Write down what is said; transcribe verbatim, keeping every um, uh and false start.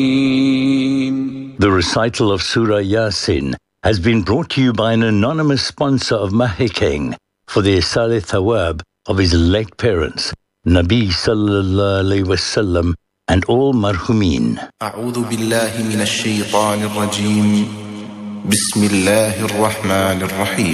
The recital of Surah Yasin has been brought to you by an anonymous sponsor of Mahikeng for the Isal Thawab of his late parents, Nabi Sallallahu Alaihi Wasallam, and all marhumin. أعوذ بالله من الشيطان الرجيم. بسم الله الرحمن الرحيم.